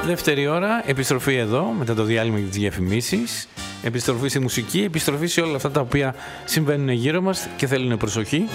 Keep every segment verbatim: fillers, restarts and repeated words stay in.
Δεύτερη ώρα, επιστροφή εδώ, μετά το διάλειμμα για τις διαφημίσεις. Επιστροφή στη μουσική, επιστροφή σε όλα αυτά τα οποία συμβαίνουν γύρω μας και θέλουν προσοχή.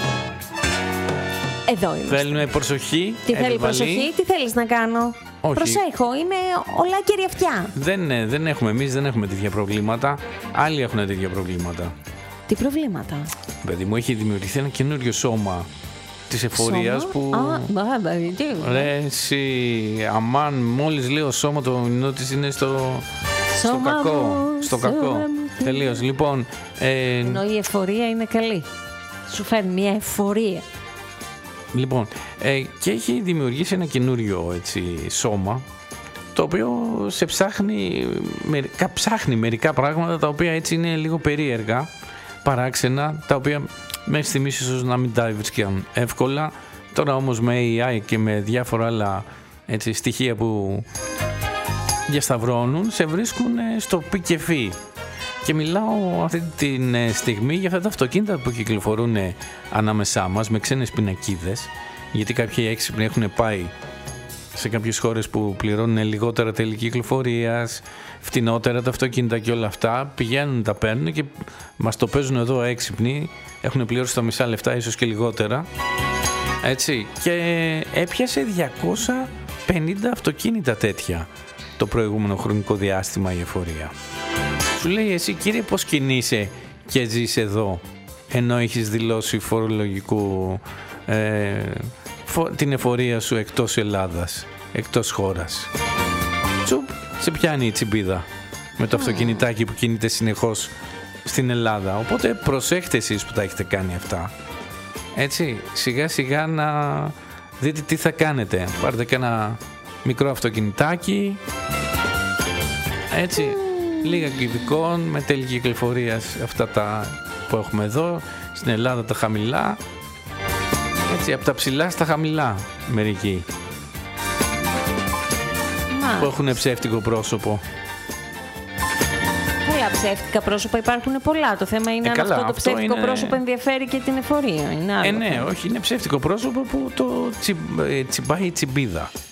Εδώ είμαστε. Θέλουν προσοχή. Τι θέλει επιβαλή. προσοχή, τι θέλεις να κάνω? Όχι. Προσέχω, είναι όλα κύρια αυτιά. Δεν, δεν έχουμε, εμείς δεν έχουμε τέτοια προβλήματα. Άλλοι έχουν τέτοια προβλήματα. Τι προβλήματα? Παιδί μου, έχει δημιουργηθεί ένα καινούριο σώμα της εφορίας που... Α, μπα, τι. Ρε εσύ, αμάν, μόλις λέω σώμα, το μηνό της είναι στο, στο κακό. μου, Στο σώμα κακό. μου. Τελείως. Λοιπόν... Ε, Ενώ η εφορία είναι καλή. Σου φέρνει μια εφορία. Λοιπόν, ε, και έχει δημιουργήσει ένα καινούριο έτσι, σώμα, το οποίο σε ψάχνει, μερικά, ψάχνει μερικά πράγματα τα οποία έτσι είναι λίγο περίεργα, παράξενα, τα οποία μέχρι στιγμής ίσως να μην τα βρίσκαν εύκολα. Τώρα όμως με έι άι και με διάφορα άλλα έτσι, στοιχεία που διασταυρώνουν, σε βρίσκουν στο πι και φι. Και μιλάω αυτή τη στιγμή για αυτά τα αυτοκίνητα που κυκλοφορούν ανάμεσά μας με ξένες πινακίδες, γιατί κάποιοι έξυπνοι έχουν πάει σε κάποιες χώρες που πληρώνουν λιγότερα τέλη κυκλοφορίας, φτηνότερα τα αυτοκίνητα και όλα αυτά, πηγαίνουν, τα παίρνουν και μας το παίζουν εδώ έξυπνοι, έχουν πληρώσει τα μισά λεφτά, ίσως και λιγότερα, έτσι, και έπιασε διακόσια πενήντα αυτοκίνητα τέτοια το προηγούμενο χρονικό διάστημα η εφορία. Σου λέει, εσύ κύριε, πώς κινείσαι και ζεις εδώ, ενώ έχεις δηλώσει φορολογικού ε, φο, την εφορία σου εκτός Ελλάδας, εκτός χώρας. Τσουπ, σε πιάνει η τσιμπίδα με το αυτοκινητάκι που κινείται συνεχώς στην Ελλάδα. Οπότε προσέχτε εσείς που τα έχετε κάνει αυτά. Έτσι, σιγά σιγά να δείτε τι θα κάνετε. Πάρτε και ένα μικρό αυτοκινητάκι, έτσι, λίγα κυβικών με τέλη κυκλοφορίας, αυτά τα που έχουμε εδώ στην Ελλάδα, τα χαμηλά, έτσι, από τα ψηλά στα χαμηλά μερικοί. Μα. Που έχουν ψεύτικο πρόσωπο. Καλά, ψεύτικα πρόσωπα υπάρχουν πολλά. Το θέμα είναι ε, αν καλά, αυτό το αυτό ψεύτικο είναι... πρόσωπο ενδιαφέρει και την εφορία. Είναι άλλο ε, ναι, θέμα. Όχι, είναι ψεύτικο πρόσωπο που το τσι, τσιμπάει η τσιμπίδα.